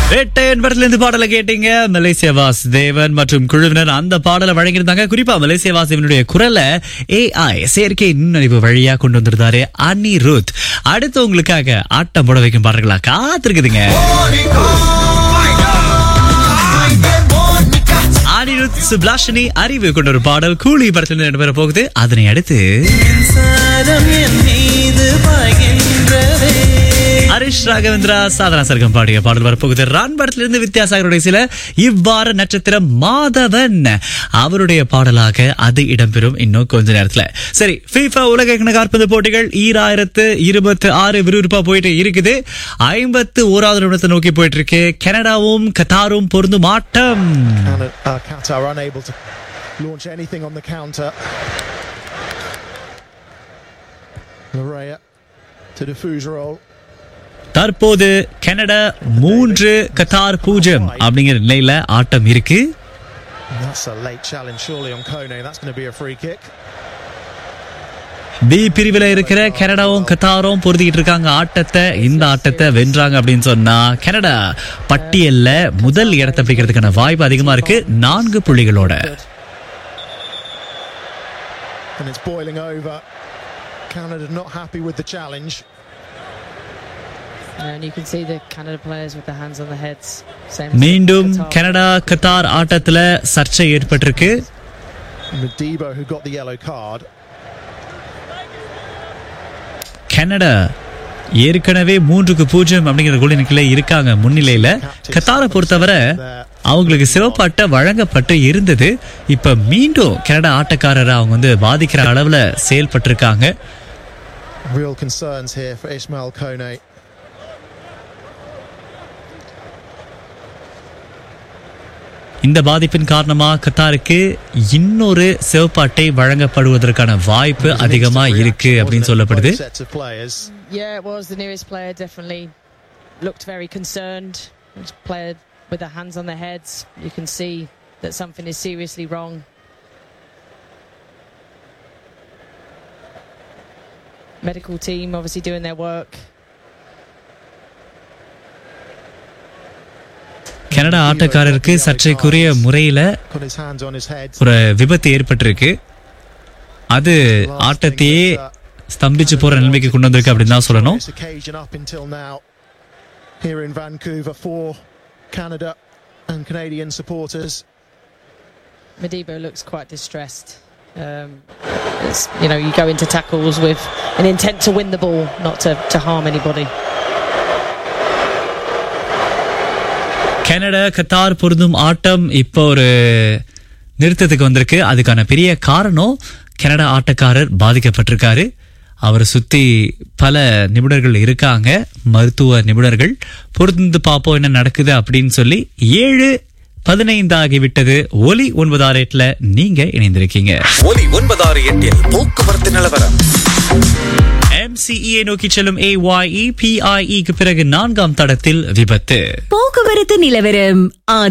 வேட்டையன் படத்துல இருந்து பாடலை கேட்டீங்க. மலேசியா வாசுதேவன் மற்றும் குழுவினர் அந்த பாடலை வழங்கியிருந்தாங்க. குறிப்பா மலேசியா வாசுதேவனுடைய குரலை AI செயற்கை நுண்ணறிவு வழியா கொண்டு வந்திருந்தாரு அனிருத். அடுத்து உங்களுக்காக ஆட்டம் போட வைக்கும் பாடல்களா காத்திருக்குதுங்க. அனிருத் சுப்லாஷினி அறிவு கொண்ட ஒரு பாடல் கூலி படத்துல இருந்து பெற போகுது. அதனை அடுத்து ஹரிஷ் ராகவேந்திரா சாதனா சர்க்கம் பாடிய பாடல் வரப்போகுது. ரன் படத்திலிருந்து வித்யாசாகருடைய சில இவ்வாறு நட்சத்திரம் மாதவன் அவருடைய பாடலாக அது இடம்பெறும் இன்னும் கொஞ்ச நேரத்துல. சரி, FIFA உலக கால்பந்து போட்டிகள் 2026 விறுவிறுப்பா போயிட்டு இருக்குது. 51வது நிமிடத்தை நோக்கி போயிட்டு இருக்கு. கனடாவும் கத்தாரும் பொருந்தும் ஆட்டம். Qatar unable to launch anything on the counter. Larea to defuse roll. தற்போது கனடா 3 கத்தார் 0 அப்படிங்கிற நிலையில ஆட்டம் இருக்கு. That's a late challenge surely on Kone. That's going to be a free kick. B பிரிவுல இருக்கிற கனடாவும் கத்தாரும் பொருத்திக்கிட்டு இருக்காங்க ஆட்டத்தை. இந்த ஆட்டத்தை வென்றாங்க அப்படின்னு சொன்னா கனடா பட்டியல்ல முதல் இடத்தை பிடிக்கிறதுக்கான வாய்ப்பு அதிகமா இருக்கு 4 புள்ளிகளோட. And it's boiling over. Canada not happy with the challenge. And you can see the Canada players with their hands on their heads. மீண்டும் கனடா கத்தார் ஆட்டத்துல சர்ச்சை ஏற்பட்டிருக்கு. Medibo who got the yellow card. Canada ஏற்கனவே 3-0 அப்படிங்கிற கோல் எண்ணிக்கையில இருக்காங்க முன்னிலையில. கத்தாரை பொறுத்தவரை அவங்களுக்கு சிவப்பு அட்டை வழங்கப்பட்டு இருந்தது. இப்ப மீண்டும் கனடா ஆட்டக்காரரை அவங்க பாதிக்கிற அளவுல செயல்பட்டு இருக்காங்க. Real concerns here for Ismail Kone. இந்த பாதிப்பின் காரணமா கத்தாருக்கு இன்னொரு சிவப்பு அட்டை வழங்கப்படுவதற்கான வாய்ப்பு அதிகமா இருக்கு அப்படின்னு சொல்லப்படுது. Yeah, it was the nearest player definitely looked very concerned. This player with their hands on their heads. You can see that something is seriously wrong. Medical team obviously doing their work. Canada ஆட்டக்காரருக்கு சர்ச்சைக்குரிய முறையில ஒரு விபத்து ஏற்பட்டிருக்கு. அது ஆட்டத்தையே ஸ்தம்பிச்சு போற நிலைமைக்கு கொண்டு வந்திருக்கு அப்படின்னு தான் சொல்லணும். Here in Vancouver for Canada and Canadian supporters. Medibo looks quite distressed. You go into tackles with an intent to win the ball, not to harm anybody. Canada Qatar பொருந்தும் ஆட்டம் இப்போ ஒரு நிறுத்தத்துக்கு வந்திருக்கு. அதுக்கான பெரிய காரணம் கனடா ஆட்டக்காரர் பாதிக்கப்பட்டிருக்காரு. அவரை சுத்தி பல நிபுணர்கள் இருக்காங்க, மருத்துவ நிபுணர்கள். பொருந்து பார்ப்போம் என்ன நடக்குது அப்படின்னு சொல்லி 7:15 ஆகிவிட்டது. ஒலி 968 நீங்க இணைந்திருக்கீங்க. ஒலி 968 போக்குவரத்து நிலவரம். MCEA நோக்கி செல்லும் AYE PIE க்கு பிறகு 4ஆம் தடத்தில் விபத்து. போக்குவரத்து நிலவரம்.